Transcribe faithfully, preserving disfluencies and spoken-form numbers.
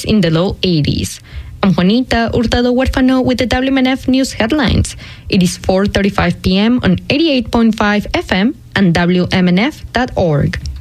in the low eighties. I'm Juanita Hurtado Huerfano with the W M N F News headlines. It is four thirty-five p.m. on eighty-eight point five F M and W M N F dot org.